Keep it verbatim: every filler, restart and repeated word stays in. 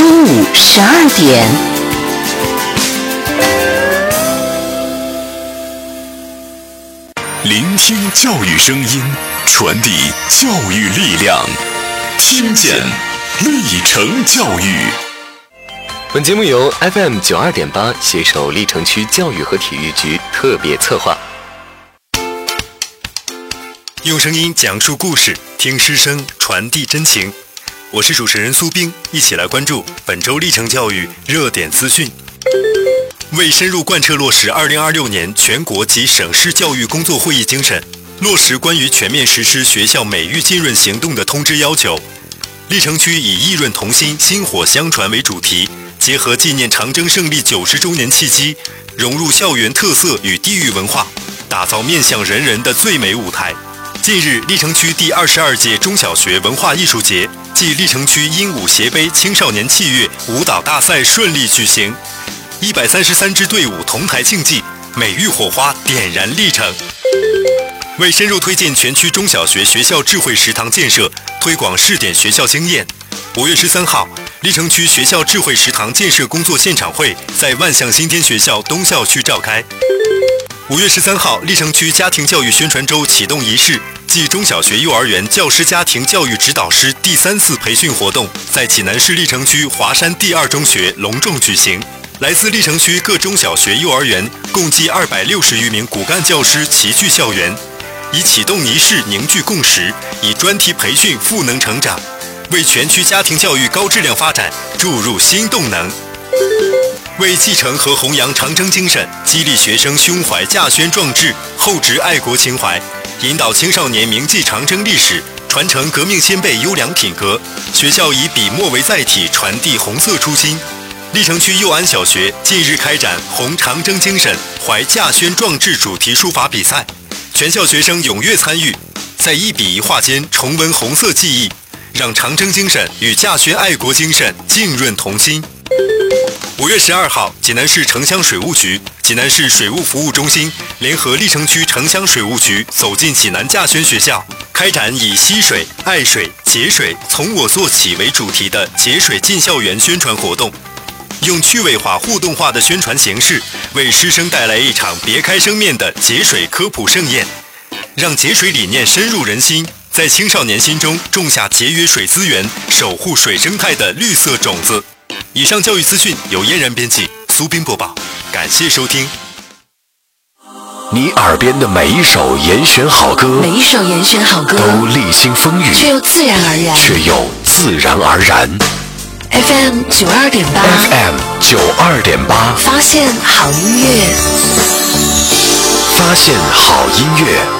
中午十二点。 聆听教育声音，传递教育力量，听见历程教育。 本节目由 F M 九二点八携手历城区教育和体育局特别策划。 用声音讲述故事，听师生传递真情。我是主持人苏冰，一起来关注本周历程教育热点资讯。为深入贯彻落实二零二六年全国及省市教育工作会议精神，落实关于全面实施学校美育浸润行动的通知要求，历城区以益润同心，薪火相传为主题，结合纪念长征胜利九十周年契机，融入校园特色与地域文化，打造面向人人的最美舞台。近日，历城区第二十二届中小学文化艺术节暨历城区鹦鹉协杯青少年器乐舞蹈大赛顺利举行，一百三十三支队伍同台竞技，美育火花点燃历程。为深入推进全区中小学学校智慧食堂建设，推广试点学校经验，五月十三号，历城区学校智慧食堂建设工作现场会在万象新天学校东校区召开。五月十三号，历城区家庭教育宣传周启动仪式暨中小学幼儿园教师家庭教育指导师第三次培训活动在济南市历城区华山第二中学隆重举行。来自历城区各中小学幼儿园共计二百六十余名骨干教师齐聚校园，以启动仪式凝聚共识，以专题培训赋能成长，为全区家庭教育高质量发展注入新动能。为继承和弘扬长征精神，激励学生胸怀稼轩壮志，厚植爱国情怀，引导青少年铭记长征历史，传承革命先辈优良品格，学校以笔墨为载体，传递红色初心。历城区佑安小学近日开展弘长征精神，怀稼轩壮志主题书法比赛，全校学生踊跃参与，在一笔一画间重温红色记忆，让长征精神与稼轩爱国精神浸润同心。五月十二号，济南市城乡水务局、济南市水务服务中心联合历城区城乡水务局走进济南稼轩学校，开展以惜水、爱水、节水、从我做起为主题的节水进校园宣传活动，用趣味化、互动化的宣传形式，为师生带来一场别开生面的节水科普盛宴，让节水理念深入人心，在青少年心中种下节约水资源、守护水生态的绿色种子。以上教育资讯由嫣然编辑，苏斌播报，感谢收听。 你耳边的每一首严选好歌， 每一首严选好歌都历经风雨， 却又自然而然， 却又自然而然。 F M 九二点八 F M 九二点八， 发现好音乐， 发现好音乐。